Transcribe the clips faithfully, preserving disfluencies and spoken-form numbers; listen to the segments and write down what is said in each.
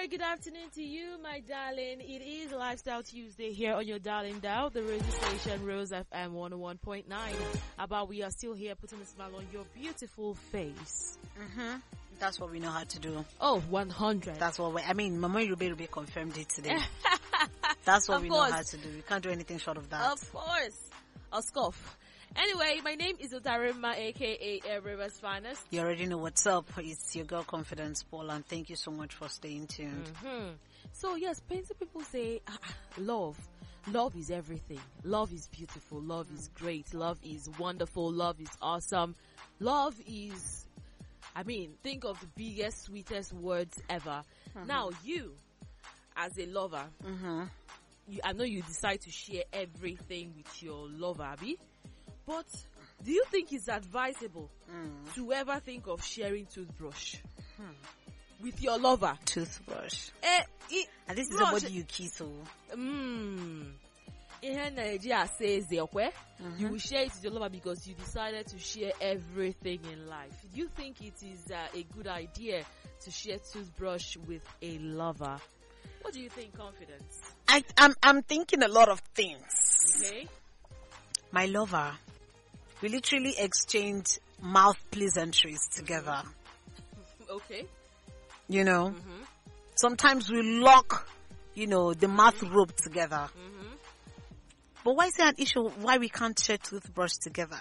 very good afternoon to you, my darling. It is Lifestyle Tuesday here on your darling dial, the radio station Rose F M one oh one point nine. About we are still here putting a smile on your beautiful face. Mm-hmm. That's what we know how to do. Oh, one hundred. That's what we, I mean, Mama Rube Rube confirmed it today. That's what of we course. know how to do. We can't do anything short of that. Of course. I'll scoff. Anyway, my name is Otarima, aka Air Rivers Finest. You already know what's up. It's your girl Confidence Paul, and thank you so much for staying tuned. Mm-hmm. So yes, plenty people say ah, love. Love is everything. Love is beautiful. Love is great. Love is wonderful. Love is awesome. Love is, I mean, think of the biggest, sweetest words ever. Mm-hmm. Now you, as a lover, mm-hmm. you, I know you decide to share everything with your lover, Abby. But do you think it's advisable mm. to ever think of sharing toothbrush hmm. with your lover? Toothbrush. Eh, it, and this brush, is the body you kiss. So. Hmm. In Nigeria says mm-hmm. you will share it with your lover because you decided to share everything in life. Do you think it is uh, a good idea to share toothbrush with a lover? What do you think, Confidence? I, I'm I'm thinking a lot of things. Okay. My lover. We literally exchange mouth pleasantries together. Okay. You know, mm-hmm. sometimes we lock, you know, the mouth mm-hmm. rope together. Mm-hmm. But why is there an issue why we can't share toothbrush together?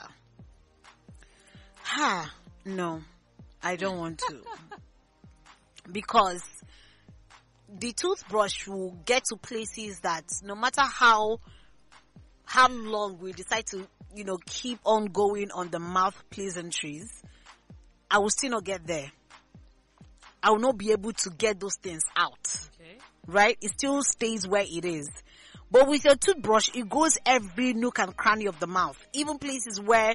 Ha, no, I don't want to. Because the toothbrush will get to places that no matter how how long we decide to, you know, keep on going on the mouth pleasantries, I will still not get there. I will not be able to get those things out. Okay. Right? It still stays where it is. But with your toothbrush, it goes every nook and cranny of the mouth. Even places where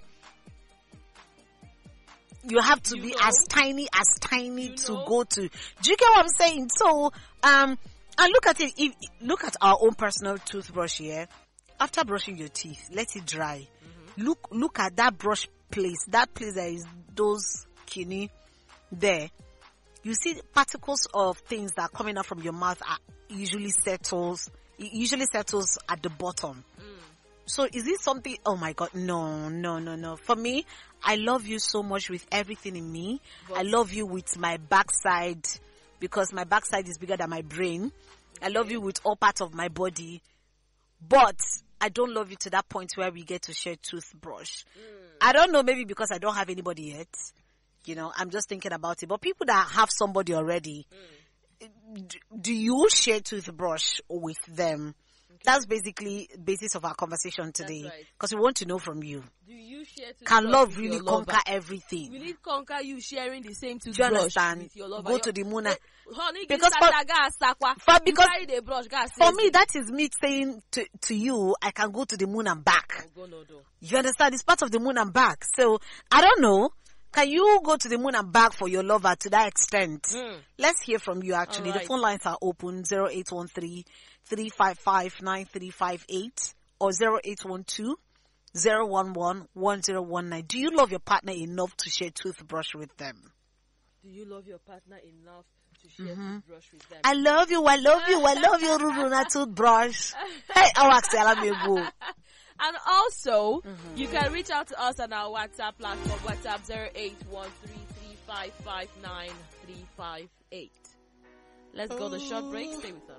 you have to you be know? as tiny as tiny you to know? go to. Do you get what I'm saying? So, um, and look at it. If, look at our own personal toothbrush here. After brushing your teeth, let it dry. Mm-hmm. Look, look at that brush place. That place that is those kidney there. You see particles of things that are coming out from your mouth are usually settles. It usually settles at the bottom. Mm. So is this something? Oh my God, no, no, no, no. For me, I love you so much with everything in me. But I love you with my backside because my backside is bigger than my brain. I love you with all parts of my body. But I don't love you to that point where we get to share toothbrush. Mm. I don't know, maybe because I don't have anybody yet. You know, I'm just thinking about it. But people that have somebody already, mm. do, do you share toothbrush with them? Okay. That's basically the basis of our conversation today. Because right. we want to know from you. Do you share toothbrush Can love with really your conquer lover? everything? Will it conquer you sharing the same toothbrush? Do you understand? With your lover? Go your, to the moon. And, honey, because for, for, because the brush, for me, that is me saying to, to you, I can go to the moon and back. Oh, go no, no. You understand? It's part of the moon and back. So, I don't know. Can you go to the moon and back for your lover to that extent? Mm. Let's hear from you actually. Right. The phone lines are open zero eight one three, three five five, nine three five eight or zero eight one two, zero one one, one zero one nine. Do you love your partner enough to share toothbrush with them? Do you love your partner enough to share mm-hmm. toothbrush with them? I love you, I love you, I love you, Ruruna toothbrush. Hey, I'll And also, mm-hmm. you can reach out to us on our WhatsApp platform, WhatsApp zero eight one three, three five five, nine three five eight. Let's go to short break. Stay with us.